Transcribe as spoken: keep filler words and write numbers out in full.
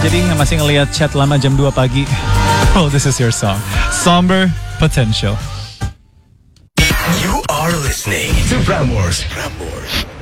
Jadi masih ngelihat chat lama jam dua pagi. Well, this is your song. Somber Potential. You are listening to Prambors. Prambors.